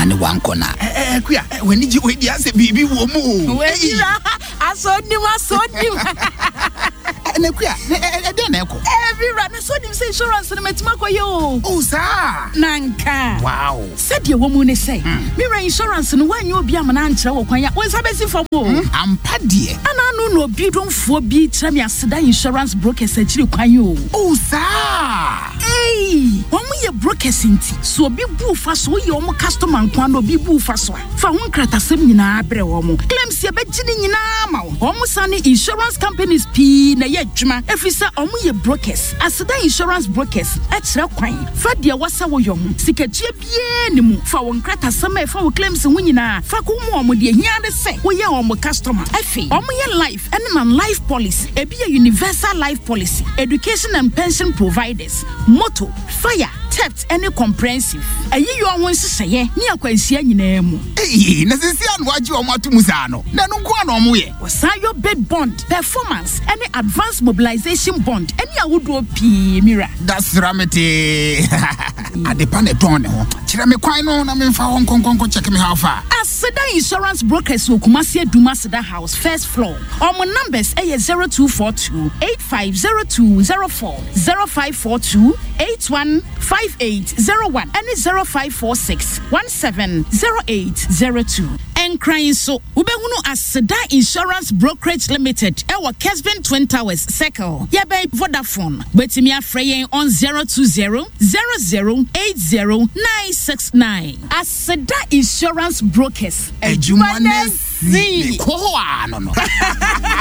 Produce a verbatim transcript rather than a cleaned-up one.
ne wankona eh kuya wani ji we dia se bibi wo mu we asoni asoni ne kuya e de na eko every run so dim say insurance no metima koyo oh sa nanka wow said ye wo mu ne say mira insurance no wanyo obi amana ankyere wo kwan ya won sabesi fam o ampa de ana no no obi donfo bi kyerɛ me aseda insurance brokers akiri kwan yo oh sa hey omo ye brokers nti so obi bu fa so ye omo customer kwan no obi bu fa so fa ho nkratasem nyina abrɛ omo claims ye begini nyina ma omo sane insurance companies p na ye adwuma efisa omo ye brokers aseda insurance brokers e kyerɛ kwan fa de wasa wo yo sikatue bie ne mu fa wo nkratasem e fa wo claims ho nyina fa ko mo omo de hia de se wo ye omo customer efi omo ye life and non life policy e be a universal life policy education and pension providers motor fire theft any comprehensive ayi yo won seseye ni akwansia nyina mu eh na sisi anu agi o matu musa no na no nko na omo ye wasayo bid bond performance any advanced mobilization bond any awodo pi mira that's ramete adepa ne ton ne ho kire me kwan no na me mfa ho nkonkonko check me how far aseda insurance brokers Kumasi Aduma Seda House first floor our numbers are zero two four two eight five zero two zero four zero five four two eight one five eight zero one and zero five four six one seven zero eight zero two. And crying so ubehunu Aseda Insurance Brokerage Limited ewa Kesvin Twin Towers Circle yebe Vodafone betimi afrey on zero two zero zero zero eight zero nine six nine. Aseda Insurance Brokers Ejumane si ko ho ano no